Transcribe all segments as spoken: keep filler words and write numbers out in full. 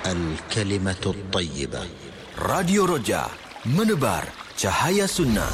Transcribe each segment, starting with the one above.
الكلمة الطيبة. Radio Roja, menebar cahaya sunnah.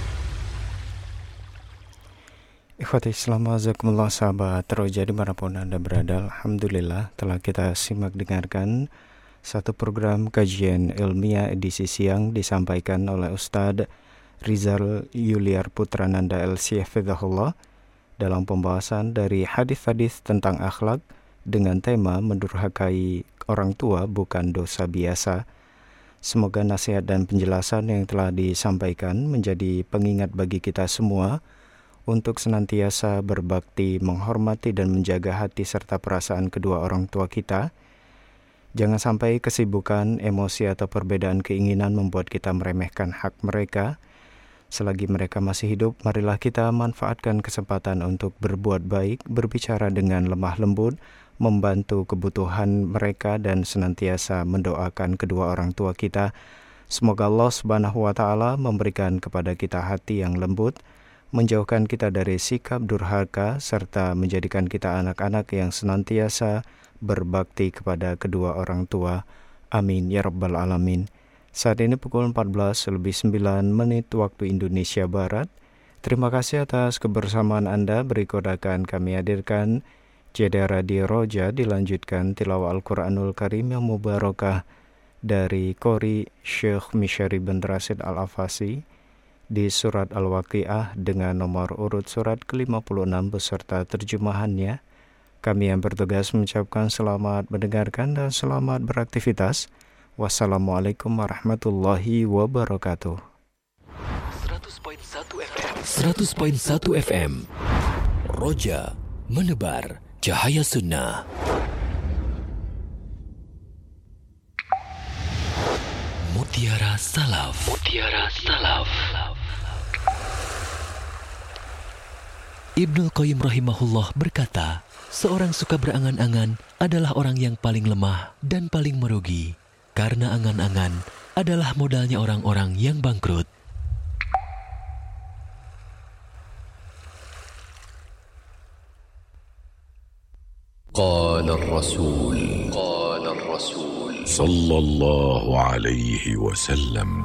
Ikhwati Islam, azakumullah sahabat Roja dimanapun Anda berada. Alhamdulillah telah kita simak dengarkan satu program kajian ilmiah edisi siang disampaikan oleh Ustadz Rizal Yuliar Putrananda L C Hafizahullah dalam pembahasan dari hadis-hadis tentang akhlak dengan tema mendurhakai orang tua bukan dosa biasa. Semoga nasihat dan penjelasan yang telah disampaikan menjadi pengingat bagi kita semua untuk senantiasa berbakti, menghormati dan menjaga hati serta perasaan kedua orang tua kita. Jangan sampai kesibukan, emosi atau perbedaan keinginan membuat kita meremehkan hak mereka. Selagi mereka masih hidup, marilah kita manfaatkan kesempatan untuk berbuat baik, berbicara dengan lemah lembut, membantu kebutuhan mereka dan senantiasa mendoakan kedua orang tua kita. Semoga Allah Subhanahu wa taala memberikan kepada kita hati yang lembut, menjauhkan kita dari sikap durhaka, serta menjadikan kita anak-anak yang senantiasa berbakti kepada kedua orang tua. Amin ya rabbal alamin. Saat ini pukul empat belas lebih sembilan menit waktu Indonesia Barat. Terima kasih atas kebersamaan Anda. Berikut akan kami hadirkan Jeda Radio Roja, dilanjutkan tilawah Al-Quranul Karim yang mubarakah dari Qori Syekh Misyari bin Rashid Al-Afasi di surat Al-Waqiah dengan nomor urut surat ke lima puluh enam beserta terjemahannya. Kami yang bertugas mengucapkan selamat mendengarkan dan selamat beraktivitas. Wassalamualaikum warahmatullahi wabarakatuh. seratus koma satu F M seratus koma satu F M Roja, menebar cahaya sunnah. Mutiara Salaf. Mutiara Salaf. Ibnu Qayyim rahimahullah berkata, seorang suka berangan-angan adalah orang yang paling lemah dan paling merugi, karena angan-angan adalah modalnya orang-orang yang bangkrut. Qala ar-Rasul Qala ar-Rasul sallallahu alaihi wasallam.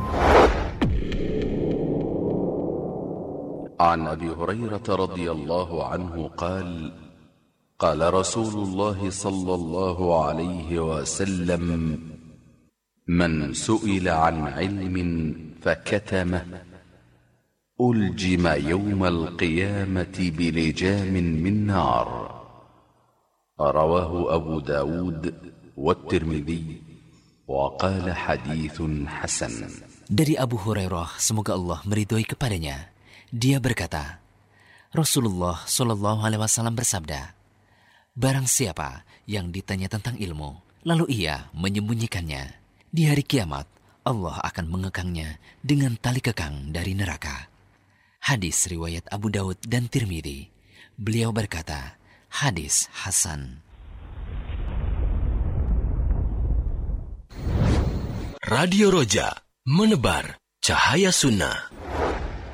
عن أبي هريرة رضي الله عنه قال قال رسول الله صلى الله عليه وسلم من سئل عن علم فكتمه ألجم يوم القيامة بلجام من نار. رواه أبو داود والترمذي وقال حديث حسن. Dari Abu Hurairah, semoga Allah meridhoi kepadanya, dia berkata, Rasulullah Shallallahu Alaihi Wasallam bersabda, barang siapa yang ditanya tentang ilmu, lalu ia menyembunyikannya, di hari kiamat Allah akan mengekangnya dengan tali kekang dari neraka. Hadis riwayat Abu Daud dan Tirmidzi. Beliau berkata, hadis hasan. Radio Roja, menebar cahaya sunnah.